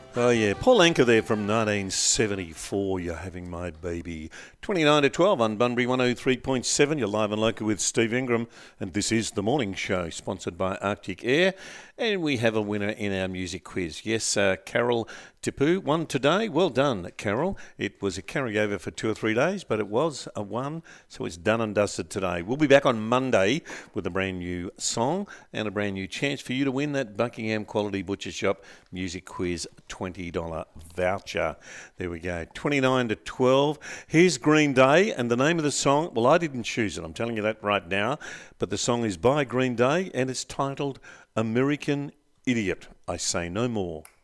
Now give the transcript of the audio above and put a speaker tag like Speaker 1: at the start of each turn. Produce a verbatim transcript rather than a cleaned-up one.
Speaker 1: Oh yeah, Paul Anka there from nineteen seventy-four, You're Having My Baby. twenty-nine to twelve on Bunbury one oh three point seven, you're live and local with Steve Ingram, and this is The Morning Show, sponsored by Arctic Air, and we have a winner in our music quiz. Yes, uh, Carol Tipu won today. Well done, Carol. It was a carryover for two or three days, but it was a one, so it's done and dusted today. We'll be back on Monday with a brand new song and a brand new chance for you to win that Buckingham Quality Butcher Shop Music Quiz twenty dollars voucher. There we go, twenty-nine to twelve. Here's Green Day, and the name of the song, well, I didn't choose it, I'm telling you that right now, but the song is by Green Day, and it's titled American Idiot. I Say No More.